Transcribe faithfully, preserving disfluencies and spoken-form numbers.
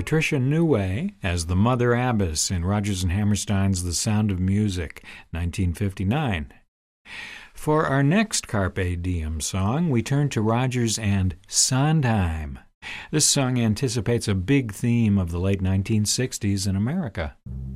Patricia Neway as the Mother Abbess in Rodgers and Hammerstein's The Sound of Music, nineteen fifty-nine. For our next Carpe Diem song, we turn to Rodgers and Sondheim. This song anticipates a big theme of the late nineteen sixties in America.